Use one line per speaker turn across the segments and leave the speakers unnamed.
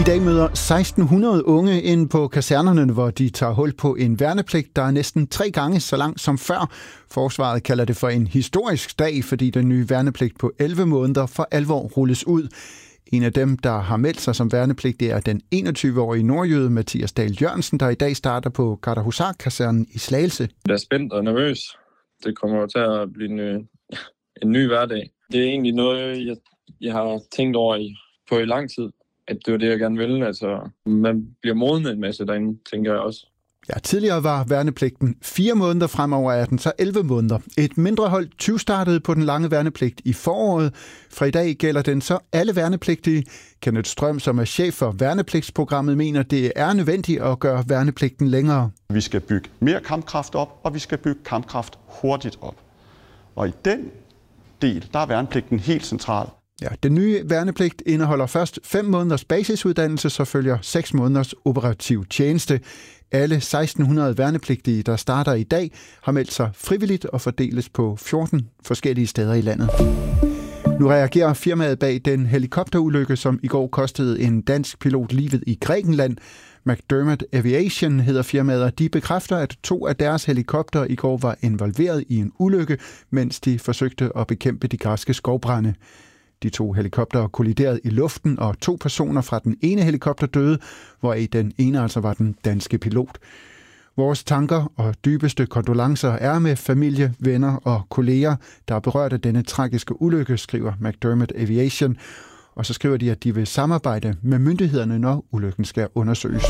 I dag møder 1600 unge ind på kasernerne, hvor de tager hul på en værnepligt, der er næsten 3 gange så lang som før. Forsvaret kalder det for en historisk dag, fordi den nye værnepligt på 11 måneder for alvor rulles ud. En af dem, der har meldt sig som værnepligtig, er den 21-årige nordjyde Mathias Dahl Jørgensen, der i dag starter på Gardehusar-kasernen i Slagelse.
Jeg er spændt og nervøs. Det kommer til at blive en ny hverdag. Det er egentlig noget, jeg har tænkt over på i lang tid. At det var det, jeg gerne ville. Altså, man bliver modnet en masse derinde, tænker jeg også.
Ja, tidligere var værnepligten 4 måneder, fremover er den så 11 måneder. Et mindre hold 20 startede på den lange værnepligt i foråret. Fra i dag gælder den så alle værnepligtige. Kenneth Strøm, som er chef for værnepligtsprogrammet, mener, det er nødvendigt at gøre værnepligten længere.
Vi skal bygge mere kampkraft op, og vi skal bygge kampkraft hurtigt op. Og i den del, der er værnepligten helt central.
Ja, den nye værnepligt indeholder først 5 måneders basisuddannelse, så følger 6 måneders operativ tjeneste. Alle 1600 værnepligtige, der starter i dag, har meldt sig frivilligt og fordeles på 14 forskellige steder i landet. Nu reagerer firmaet bag den helikopterulykke, som i går kostede en dansk pilot livet i Grækenland. McDermott Aviation hedder firmaet, og de bekræfter, at 2 af deres helikopter i går var involveret i en ulykke, mens de forsøgte at bekæmpe de græske skovbrande. De 2 helikoptere kolliderede i luften, og 2 personer fra den ene helikopter døde, hvoraf den ene altså var den danske pilot. Vores tanker og dybeste kondolencer er med familie, venner og kolleger, der er berørt af denne tragiske ulykke, skriver McDermott Aviation. Og så skriver de, at de vil samarbejde med myndighederne, når ulykken skal undersøges.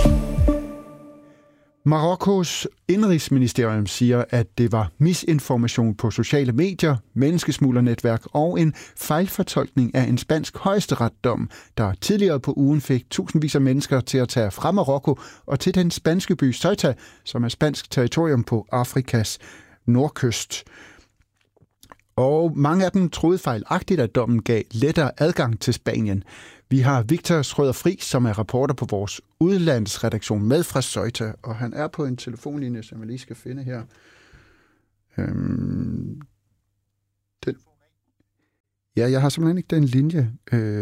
Marokkos indrigsministerium siger, at det var misinformation på sociale medier, menneskesmuglernetværk og en fejlfortolkning af en spansk højesteretsdom, der tidligere på ugen fik tusindvis af mennesker til at tage fra Marokko og til den spanske by Ceuta, som er spansk territorium på Afrikas nordkyst. Og mange af dem troede fejlagtigt, at dommen gav lettere adgang til Spanien. Vi har Victor Schrøder Friis, som er reporter på vores udlandsredaktion med fra Ceuta, og han er på en telefonlinje, som jeg lige skal finde her. Ja, jeg har simpelthen ikke den linje.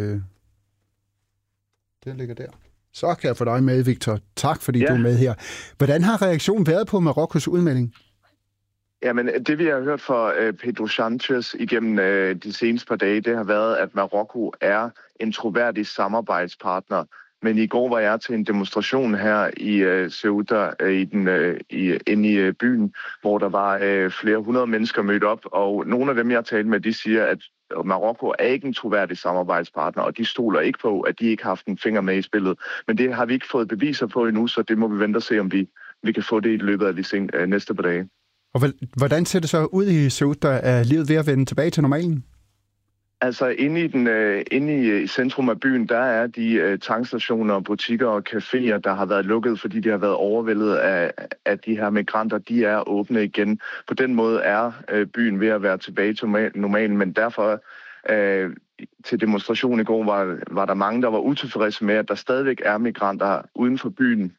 Den ligger der. Så kan jeg få dig med, Victor. Tak, fordi du er med her. Hvordan har reaktionen været på Marokkos udmelding?
Jamen, det vi har hørt fra Pedro Sanchez igennem de seneste par dage, det har været, at Marokko er en troværdig samarbejdspartner. Men i går var jeg til en demonstration her i Ceuta, inde i byen, hvor der var flere hundrede mennesker mødt op. Og nogle af dem, jeg talte med, de siger, at Marokko er ikke en troværdig samarbejdspartner, og de stoler ikke på, at de ikke har haft en finger med i spillet. Men det har vi ikke fået beviser på endnu, så det må vi vente og se, om vi kan få det i løbet af de næste par dage.
Og hvordan ser det så ud i Ceuta? Er livet ved at vende tilbage til normalen?
Altså inde i centrum af byen, der er de tankstationer, butikker og caféer, der har været lukket, fordi de har været overvældet af de her migranter. De er åbne igen. På den måde er byen ved at være tilbage til normalen, men derfor til demonstration i går var der mange, der var utilfredse med, at der stadigvæk er migranter uden for byen.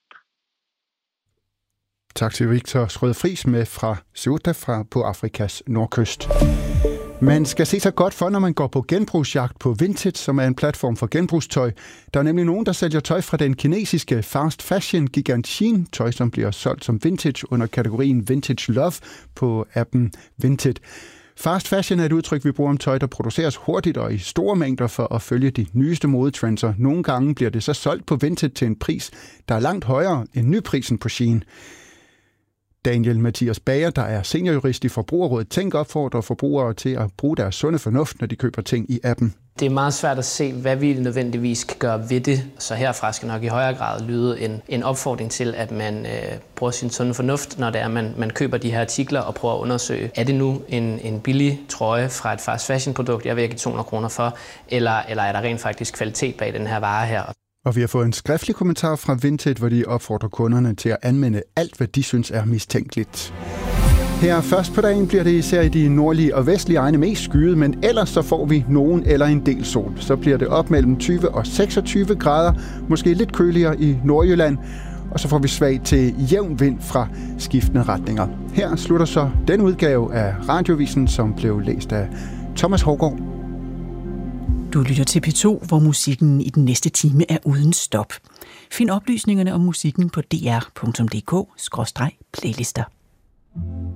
Tak til Victor Schrøder Friis med fra Ceuta på Afrikas nordkyst. Man skal se sig godt for, når man går på genbrugsjagt på Vinted, som er en platform for genbrugstøj. Der er nemlig nogen, der sælger tøj fra den kinesiske fast fashion gigant Shein, tøj som bliver solgt som vintage under kategorien Vintage Love på appen Vinted. Fast fashion er et udtryk, vi bruger om tøj, der produceres hurtigt og i store mængder for at følge de nyeste modetrends. Nogle gange bliver det så solgt på Vinted til en pris, der er langt højere end nyprisen på Shein. Daniel Mathias Bager, der er seniorjurist i Forbrugerrådet Tænk, opfordrer forbrugere til at bruge deres sunde fornuft, når de køber ting i appen.
Det er meget svært at se, hvad vi nødvendigvis kan gøre ved det. Så herfra skal nok i højere grad lyde en opfordring til, at man bruger sin sunde fornuft, når det er, man køber de her artikler og prøver at undersøge, er det nu en billig trøje fra et fast fashion produkt, jeg vil give 200 kroner for, eller er der rent faktisk kvalitet bag den her vare her?
Og vi har fået en skriftlig kommentar fra Vinted, hvor de opfordrer kunderne til at anmelde alt, hvad de synes er mistænkeligt. Her først på dagen bliver det især i de nordlige og vestlige egne mest skyet, men ellers så får vi nogen eller en del sol. Så bliver det op mellem 20 og 26 grader, måske lidt køligere i Nordjylland, og så får vi svag til jævn vind fra skiftende retninger. Her slutter så den udgave af Radiovisen, som blev læst af Thomas Hågaard.
Du lytter til P2, hvor musikken i den næste time er uden stop. Find oplysningerne om musikken på dr.dk/playlister.